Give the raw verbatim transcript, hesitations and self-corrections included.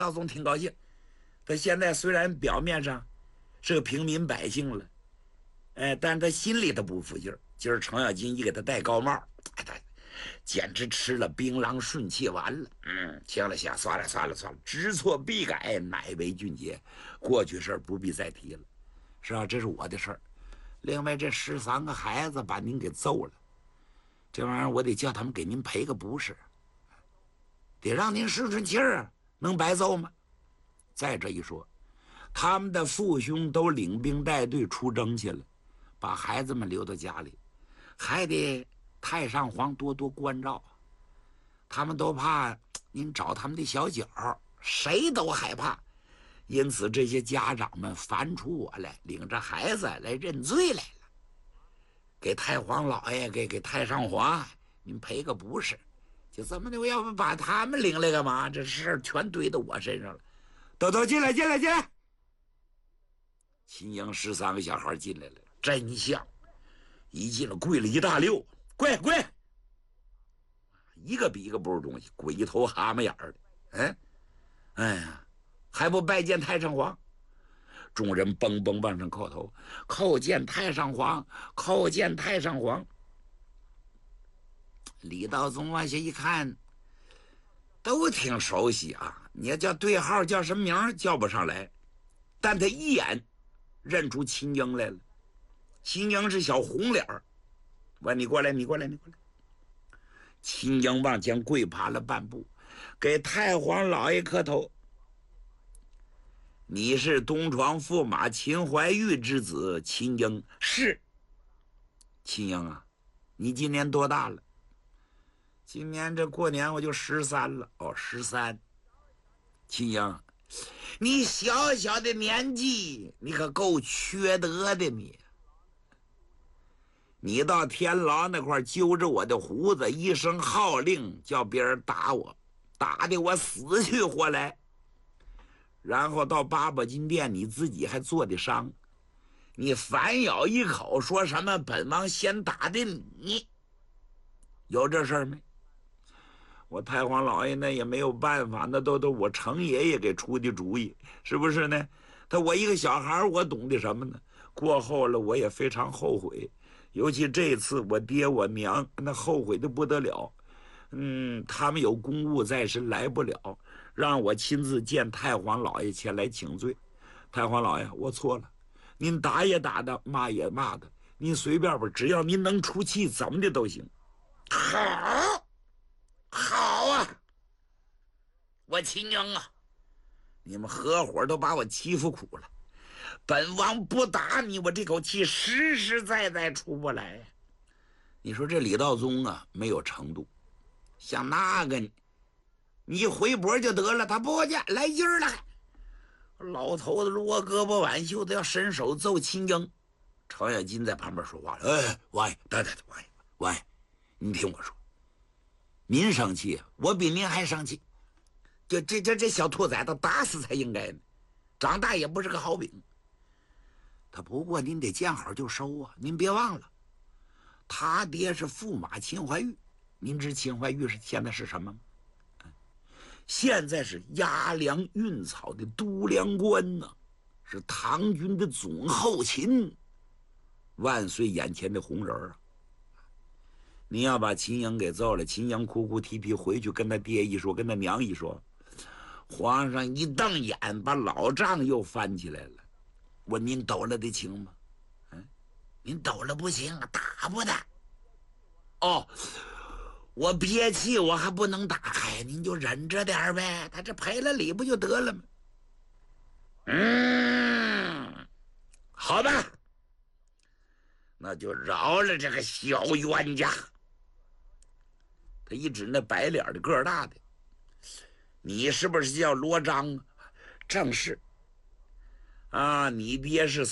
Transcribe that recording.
老总挺高兴，他现在虽然表面上是个平民百姓了，哎，但他心里他不服劲儿。今儿程咬金一给他戴高帽，哎，他简直吃了槟榔顺气丸了。嗯，行了行，算了算了算了，知错必改，乃为俊杰。过去事儿不必再提了，是吧？这是我的事儿。另外，这十三个孩子把您给揍了，这玩意儿我得叫他们给您赔个不是，得让您顺顺气儿啊，能白揍吗？再这一说，他们的父兄都领兵带队出征去了，把孩子们留到家里，还得太上皇多多关照。他们都怕您找他们的小脚，谁都害怕。因此，这些家长们烦出我来，领着孩子来认罪来了，给太皇老爷、给给太上皇，您赔个不是。就这么的，我要不把他们领来干嘛？这事儿全堆到我身上了。都都进来，进来，进来！秦营十三个小孩进来了，真像，一进了跪了一大溜，跪跪，一个比一个不是东西，鬼头蛤蟆眼儿的。嗯，哎呀，还不拜见太上皇？众人蹦蹦往上叩头，叩见太上皇，叩见太上皇。李道宗往下一看，都挺熟悉啊。你要叫对号叫什么名叫不上来，但他一眼认出秦英来了。秦英是小红脸儿，问你过来，你过来，你过来。秦英往前跪爬了半步，给太皇老爷磕头。你是东床驸马秦怀玉之子秦英？是。秦英啊，你今年多大了？今年这过年我就十三了。哦，十三。秦英，你小小的年纪，你可够缺德的你！你到天牢那块揪着我的胡子，一声号令，叫别人打我，打的我死去活来。然后到八宝金殿，你自己还做的伤。你反咬一口，说什么本王先打的你，有这事儿没？我太皇老爷那也没有办法，那都都我程爷爷给出的主意，是不是呢？他我一个小孩，我懂得什么呢？过后了，我也非常后悔，尤其这次我爹我娘那后悔的不得了。嗯，他们有公务在身来不了，让我亲自见太皇老爷前来请罪。太皇老爷，我错了，您打也打的，骂也骂的，您随便吧，只要您能出气，怎么的都行。好。好啊，我秦英啊，你们合伙都把我欺负苦了，本王不打你，我这口气实实在在出不来。你说这李道宗啊，没有程度，像那个你一回脖就得了，他不去，来劲儿了。老头子撸胳膊挽袖子要伸手揍秦英，程咬金在旁边说话了：“哎，王爷，等等，王爷，王爷，你听我说。您生气，我比您还生气。就这这这小兔崽子打死才应该呢，长大也不是个好饼。他不过您得见好就收啊，您别忘了，他爹是驸马秦怀玉，您知秦怀玉是现在是什么吗？现在是押粮运草的都粮官呢、啊，是唐军的总后勤，万岁眼前的红人啊。你要把秦英给揍了，秦英哭哭啼啼回去跟他爹一说，跟他娘一说，皇上一瞪眼，把老账又翻起来了。我您抖了的情吗？嗯，您抖了不行，打不打？哦，我憋气，我还不能打开，您就忍着点呗。他这赔了礼不就得了吗？嗯，好吧，那就饶了这个小冤家。他一指那白脸的个儿大的，你是不是叫罗章？正是啊，你爹是